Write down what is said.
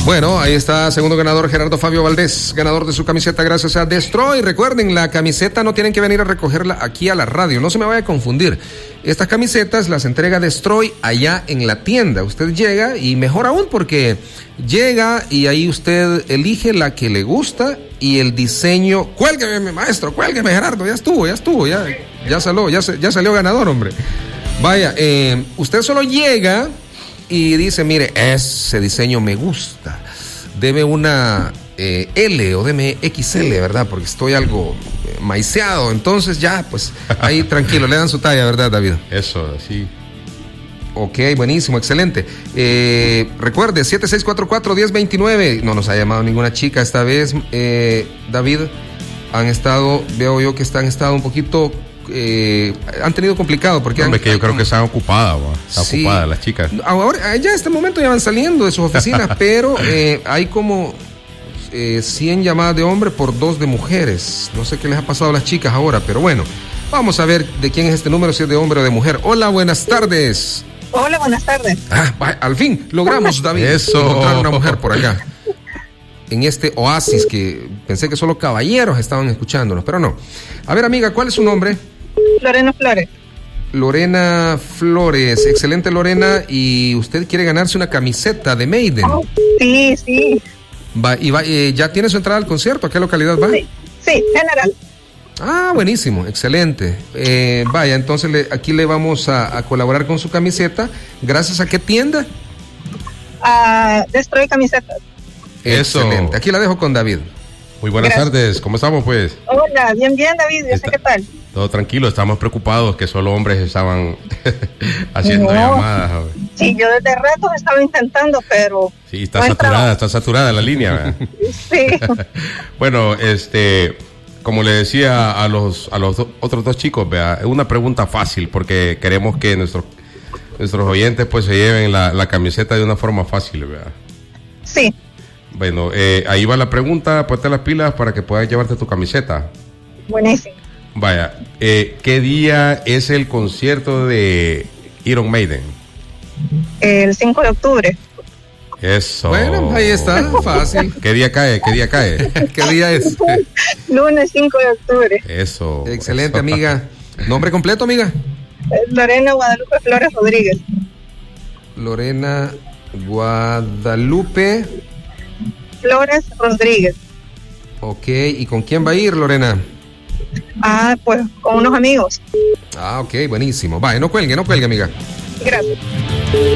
Bueno, ahí está, segundo ganador, Gerardo Fabio Valdés, ganador de su camiseta gracias a Destroy. Recuerden, la camiseta no tienen que venir a recogerla aquí a la radio, no se me vaya a confundir. Estas camisetas las entrega Destroy allá en la tienda. Usted llega y mejor aún porque llega y ahí usted elige la que le gusta y el diseño. Cuélgueme, maestro, cuélgueme, Gerardo, ya salió ganador, hombre. Vaya, usted solo llega y dice, mire, ese diseño me gusta, deme una L o deme XL, ¿verdad? Porque estoy algo maiceado. Entonces ya, pues, ahí tranquilo, le dan su talla, ¿verdad, David? Eso, sí. Ok, buenísimo, excelente. Recuerde, 7644-1029. No nos ha llamado ninguna chica esta vez, David. Veo yo que han estado un poquito... han tenido complicado porque hombre, que yo creo que están ocupadas, sí, ocupadas las chicas. Ahora ya en este momento ya van saliendo de sus oficinas, pero hay como 100 llamadas de hombre por 2 de mujeres. No sé qué les ha pasado a las chicas ahora, pero bueno, vamos a ver de quién es este número, si es de hombre o de mujer. Hola, buenas tardes. Hola, buenas tardes. Al fin logramos, David, encontrar una mujer por acá en este oasis que pensé que solo caballeros estaban escuchándonos, pero no. A ver, amiga, ¿cuál es su nombre? Lorena Flores. Lorena Flores, excelente, Lorena. Y usted quiere ganarse una camiseta de Maiden. Sí. ¿Ya tiene su entrada al concierto? ¿A qué localidad va? Sí, General. Ah, buenísimo, excelente. Vaya, entonces aquí le vamos a colaborar con su camiseta. ¿Gracias a qué tienda? Destroy Camisetas. Excelente. Aquí la dejo con David. Muy buenas tardes, ¿cómo estamos, pues? Hola, bien, David, ¿qué tal? Todo tranquilo, estamos preocupados que solo hombres estaban haciendo llamadas. Sí, yo desde rato estaba intentando, pero... Sí, está saturada la línea, ¿verdad? Sí. Bueno, como le decía a los otros 2 chicos, ¿verdad? Es una pregunta fácil porque queremos que nuestros oyentes pues se lleven la camiseta de una forma fácil, ¿verdad? Sí. Bueno, ahí va la pregunta, ponte las pilas para que puedas llevarte tu camiseta. Buenísimo. Vaya, ¿qué día es el concierto de Iron Maiden? El 5 de octubre. Eso. Bueno, ahí está, fácil. ¿Qué día cae? ¿Qué día es? Lunes 5 de octubre. Eso. Excelente, amiga. ¿Nombre completo, amiga? Lorena Guadalupe Flores Rodríguez. Lorena Guadalupe Flores Rodríguez. Ok, ¿y con quién va a ir, Lorena? Pues con unos amigos. Ok, buenísimo. Vaya, no cuelgue, amiga. Gracias.